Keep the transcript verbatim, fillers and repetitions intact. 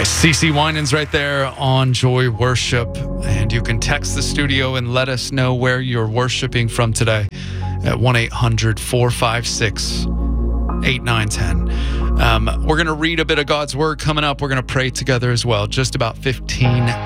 Cece Winans right there on Joy Worship. And you can text the studio and let us know where you're worshiping from today at one eight hundred four five six eight nine one zero. Um, we're going to read a bit of God's Word coming up. We're going to pray together as well. Just about fifteen